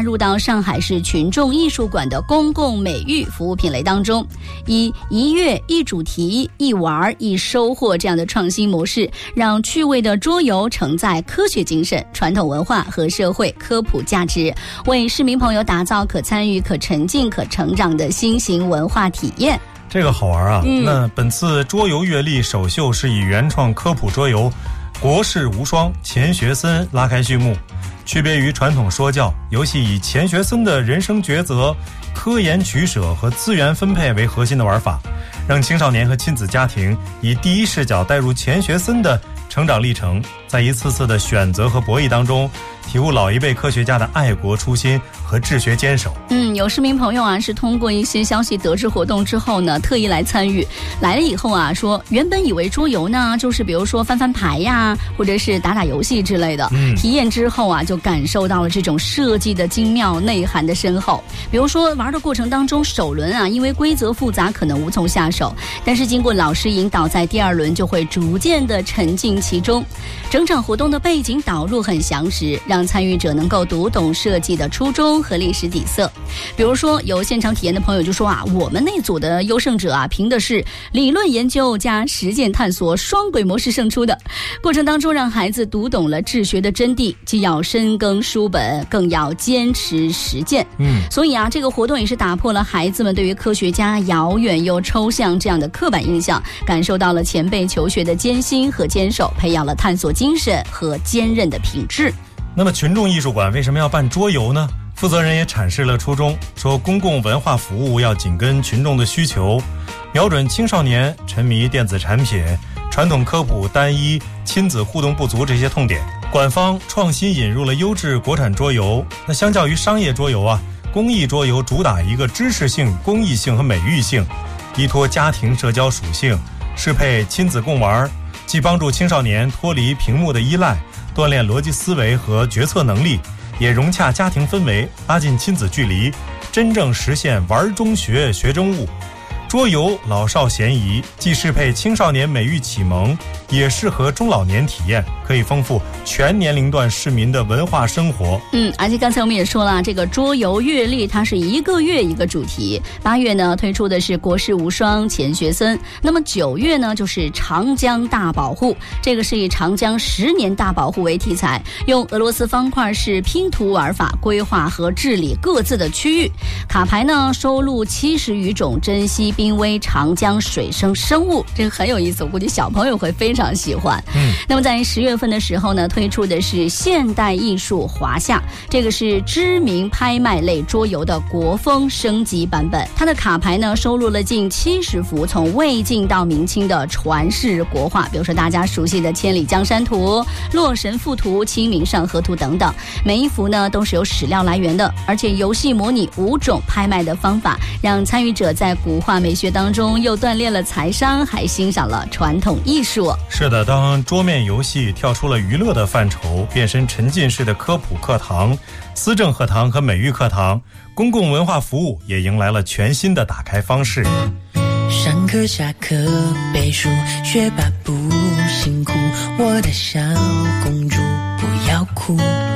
入到上海市群众艺术馆的公共美育服务品类当中，以一乐一主题一玩一收获这样的创新模式，让趣味的桌游承载科学精神、传统文化和社会科普价值，为市民朋友打造可参与、可沉浸、可成长的新型文化体验。 这个好玩啊！那本次桌游阅历首秀是以原创科普桌游国士无双钱学森拉开序幕。区别于传统说教游戏，以钱学森的人生抉择、科研取舍和资源分配为核心的玩法，让青少年和亲子家庭以第一视角带入钱学森的成长历程，在一次次的选择和博弈当中，体悟老一辈科学家的爱国初心和治学坚守。 有市民朋友啊，是通过一些消息得知活动之后呢，特意来参与。来了以后啊，说原本以为桌游呢，就是比如说翻翻牌呀，或者是打打游戏之类的。体验之后啊，就感受到了这种设计的精妙、内涵的深厚。比如说玩的过程当中，首轮啊，因为规则复杂，可能无从下手，但是经过老师引导，在第二轮就会逐渐的沉浸其中。整场活动的背景导入很详实，让参与者能够读懂设计的初衷和历史底色。比如说有现场体验的朋友就说啊，我们那组的优胜者啊，凭的是理论研究加实践探索双轨模式胜出的。过程当中让孩子读懂了治学的真谛，既要深耕书本，更要坚持实践。所以啊，这个活动也是打破了孩子们对于科学家遥远又抽象这样的刻板印象，感受到了前辈求学的艰辛和坚守，培养了探索精神和坚韧的品质。 那么群众艺术馆为什么要办桌游呢？负责人也阐释了初衷，说公共文化服务要紧跟群众的需求，瞄准青少年沉迷电子产品、传统科普单一、亲子互动不足这些痛点。馆方创新引入了优质国产桌游。那相较于商业桌游啊，公益桌游主打一个知识性、公益性和美育性，依托家庭社交属性，适配亲子共玩，既帮助青少年脱离屏幕的依赖，锻炼逻辑思维和决策能力，也融洽家庭氛围，拉近亲子距离，真正实现玩中学、学中物。桌游老少咸宜，既适配青少年美育启蒙，也适合中老年体验，可以丰富全年龄段市民的文化生活。 而且刚才我们也说了，这个桌游阅历它是一个月一个主题。8月呢推出的是国士无双钱学森，那么9月呢就是长江大保护，这个是以长江10年大保护为题材，用俄罗斯方块式拼图玩法规划和治理各自的区域。卡牌呢收录70余种珍稀濒危长江水生生物，这个很有意思，我估计小朋友会非常喜欢。那么在10月份的时候呢，推出的是现代艺术华夏，这个是知名拍卖类桌游的国风升级版本。它的卡牌呢收录了近70幅从魏晋到明清的传世国画，比如说大家熟悉的《千里江山图》、《洛神赋图》、《清明上河图》等等。每一幅呢都是有史料来源的，而且游戏模拟5种拍卖的方法，让参与者在古画美学当中又锻炼了财商，还欣赏了传统艺术。 是的，当桌面游戏跳出了娱乐的范畴，变身沉浸式的科普课堂、思政课堂和美育课堂，公共文化服务也迎来了全新的打开方式。 上课下课背书，学霸不辛苦，我的小公主不要哭。